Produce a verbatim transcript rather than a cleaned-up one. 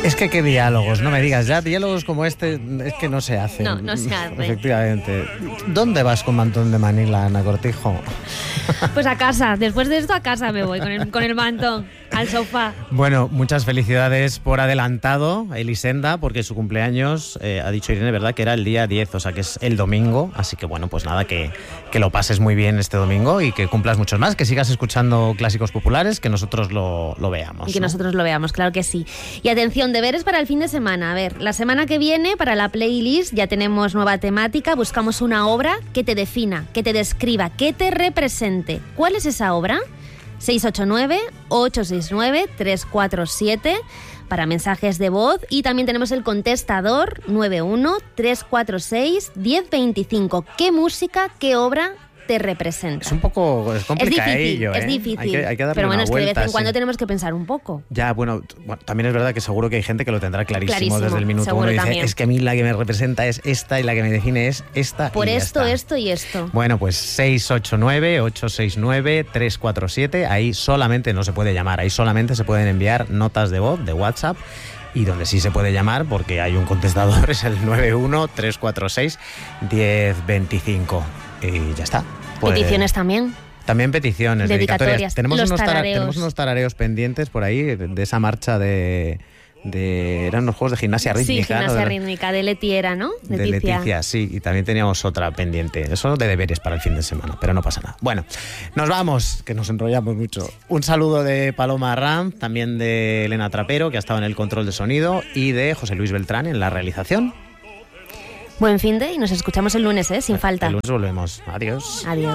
Es que qué diálogos, no me digas ya, diálogos como este es que no se hacen. No, no se hacen. Efectivamente. ¿Dónde vas con mantón de Manila, Ana Cortijo? Pues a casa, después de esto a casa me voy con el, con el mantón, al sofá. Bueno, muchas felicidades por adelantado, Elisenda, porque su cumpleaños, eh, ha dicho Irene, ¿verdad?, que era el día diez, o sea que es el domingo, así que bueno, pues nada, que, que lo pases muy bien este domingo y que cumplas muchos más, que sigas escuchando clásicos populares, que nosotros lo, lo veamos. Y que ¿no? nosotros lo veamos, claro que sí. Y atención, deberes para el fin de semana. A ver, la semana que viene, para la playlist, ya tenemos nueva temática, buscamos una obra que te defina, que te describa, que te represente. ¿Cuál es esa obra? seis ocho nueve, ocho seis nueve, tres cuatro siete para mensajes de voz, y también tenemos el contestador nueve uno, tres cuatro seis, uno cero dos cinco. ¿Qué música, qué obra te representa? Es un poco es complicadillo, es difícil, ¿eh? es difícil. Hay que, hay que darle pero bueno, una es que vuelta, de vez en sí. cuando tenemos que pensar un poco. Ya, bueno, t- bueno, también es verdad que seguro que hay gente que lo tendrá clarísimo, Clarísimo, desde el minuto seguro uno y dice, también. es que a mí la que me representa es esta y la que me define es esta. Por y ya esto, está. esto y esto. Bueno, pues seis ocho nueve, ocho seis nueve, tres cuatro siete, ahí solamente no se puede llamar, ahí solamente se pueden enviar notas de voz de WhatsApp, y donde sí se puede llamar, porque hay un contestador, es el nueve uno, tres cuatro seis, uno cero dos cinco. Y ya está. Pues, Peticiones también. también peticiones, Dedicatorias, dedicatorias. Tenemos los unos, tara- tarareos. tenemos unos tarareos pendientes por ahí de, de esa marcha de, de... Eran unos juegos de gimnasia rítmica. Sí, gimnasia ¿no? de, rítmica, de Leti era, ¿no? de Leticia, sí. Y también teníamos otra pendiente. Eso de deberes para el fin de semana, pero no pasa nada. Bueno, nos vamos, que nos enrollamos mucho. Un saludo de Paloma Arranz, también de Elena Trapero, que ha estado en el control de sonido, y de José Luis Beltrán en la realización. Buen fin de y nos escuchamos el lunes, ¿eh? Sin falta. El lunes volvemos. Adiós. Adiós.